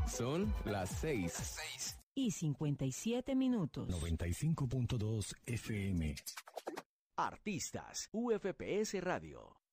Son las 6:57. 95.2 FM. Artistas, UFPS Radio.